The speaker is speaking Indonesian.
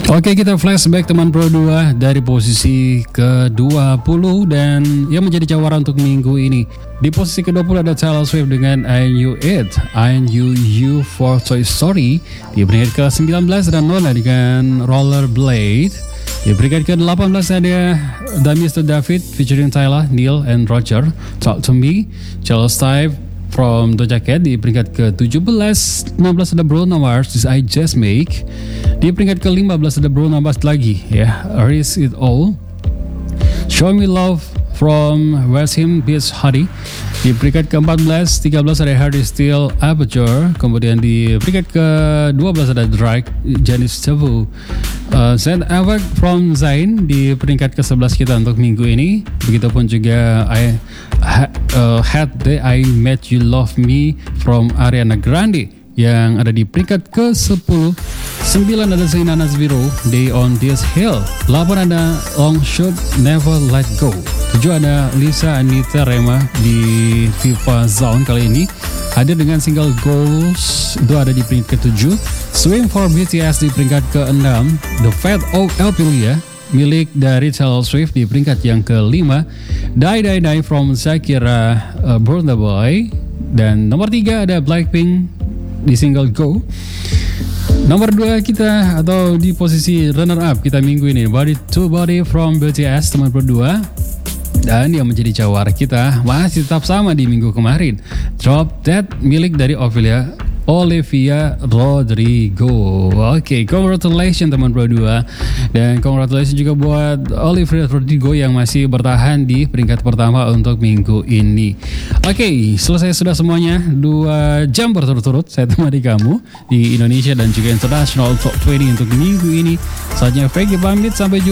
Oke, kita flashback teman Pro 2 dari posisi ke-20 dan yang menjadi jawara untuk minggu ini. Di posisi ke-20 ada Taylor Swift dengan I Knew It, I Knew You for Toy Story. Di peringkat ke-19 ada Nola dengan Rollerblade. Di peringkat ke-18 ada The Mr. David featuring Tyler, Neil, and Roger, Talk to Me. Charles Type from Doja Cat di peringkat ke-17. 16 ada Bruno Mars, This I Just Make. Di peringkat ke-15 ada Bruno Mars lagi ya, Risk It All. Show Me Love from West Ham Beats Hardy. Di peringkat ke-14, 13 ada Hardy Steel Aperture. Kemudian di peringkat ke-12 ada Drake, Janis Joplin. Send Awake from Zayn di peringkat ke-11 kita untuk minggu ini. Begitupun juga I Had the I Met You Love Me from Ariana Grande yang ada di peringkat ke-10. 9 ada Zayn Nasbiro, Day on This Hill. 8 ada Long Shot, Never Let Go. 7 ada Lisa Anita Rema di FIFA Zone kali ini hadir dengan single Goals, itu ada di peringkat ke-7. Swim for BTS di peringkat ke-6. The Fate of Elpilia milik dari Taylor Swift di peringkat yang ke-5. Die Die Die from Shakira, Burna Boy. Dan nomor 3 ada Blackpink di single Go. Nomor 2 kita atau di posisi runner up kita minggu ini Body to Body from BTS teman berdua. Dan yang menjadi jawara kita masih tetap sama di minggu kemarin, Drop Dead milik dari Olivia Rodrigo. Oke, congratulations teman Pro 2. Dan congratulations juga buat Olivia Rodrigo yang masih bertahan di peringkat pertama untuk minggu ini. Oke, selesai sudah semuanya. 2 jam berturut-turut saya temani kamu di Indonesia dan juga International Top 20 untuk minggu ini. Saatnya Frankie pamit, sampai jumpa.